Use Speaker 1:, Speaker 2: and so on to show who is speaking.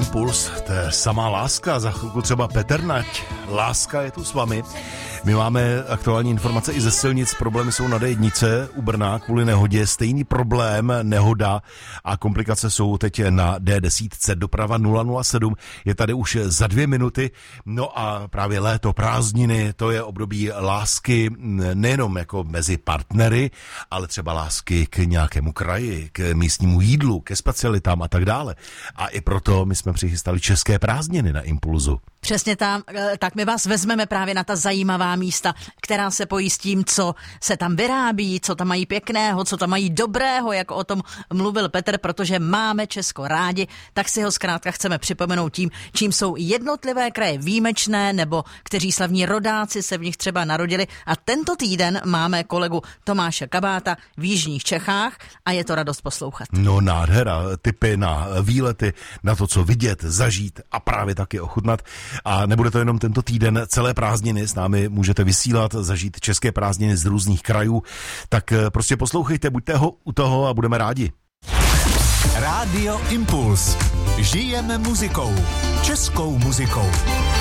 Speaker 1: Impuls, to je samá láska, za chvilku třeba Petr Nať. Láska je tu s vámi. My máme aktuální informace i ze silnic, problémy jsou na D1 u Brna kvůli nehodě, stejný problém, nehoda a komplikace jsou teď na D10, doprava 007, je tady už za 2 minuty, no a právě léto, prázdniny, to je období lásky nejenom jako mezi partnery, ale třeba lásky k nějakému kraji, k místnímu jídlu, ke specialitám a tak dále. A i proto my jsme přichystali české prázdniny na Impulzu.
Speaker 2: Přesně tam, tak my vás vezmeme právě na ta zajímavá místa, která se pojí s tím, co se tam vyrábí, co tam mají pěkného, co tam mají dobrého, jako o tom mluvil Petr, protože máme Česko rádi, tak si ho zkrátka chceme připomenout tím, čím jsou jednotlivé kraje výjimečné, nebo kteří slavní rodáci se v nich třeba narodili. A tento týden máme kolegu Tomáše Kabáta v jižních Čechách a je to radost poslouchat.
Speaker 1: No nádhera, tipy na výlety, na to, co vidět, zažít a právě taky ochutnat. A nebude to jenom tento týden, celé prázdniny s námi můžete vysílat, zažít české prázdniny z různých krajů. Tak prostě poslouchejte, buďte u toho a budeme rádi.
Speaker 3: Rádio Impuls. Žijeme muzikou. Českou muzikou.